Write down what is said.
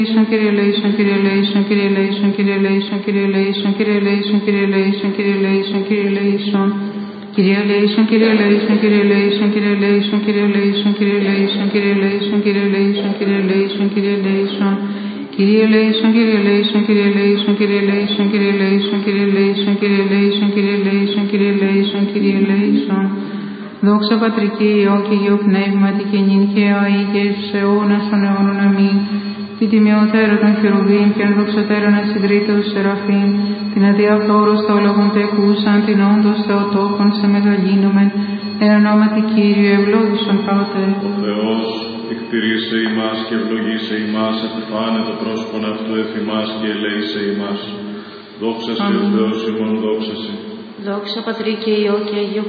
Kyrie eleison, Kyrie eleison, Kyrie eleison, Kyrie eleison, Kyrie eleison, Kyrie eleison, Kyrie eleison, Kyrie eleison, Kyrie eleison. Kyrie eleison, Kyrie eleison, Kyrie eleison, Kyrie eleison, Kyrie eleison, Kyrie eleison, Kyrie eleison, Kyrie eleison, Kyrie eleison, Kyrie eleison. Kyrie eleison, Kyrie eleison, Kyrie eleison, Kyrie eleison, Kyrie eleison, Kyrie eleison, Kyrie eleison, Kyrie eleison, Kyrie eleison, Kyrie eleison. Δόξα Πατρί και Υιό και Υιό Πνεύματι και νυν και αεί και εις αιώνας των αιώνων αμήν. Τη τιμιωτέρα των χερουβίμ και αν δοξωτέρων ασυντρίτως σεραφείμ, την αδιαφθόρους θεολόγων τεκούσαν, την όντως Θεοτόκον σε μεγαλύνομεν, εν ονόματι Κύριε ευλόγησον Πάτερ. Ο Θεός εκτηρήσε ημάς και ευλογήσε ημάς, επιφάνε το πρόσωπον αυτού εφ' ημάς και ελέησε ημάς. Δόξα σε ο Θεός ημών, δόξα σε. Δόξα Πατρί και Υιό και Υιό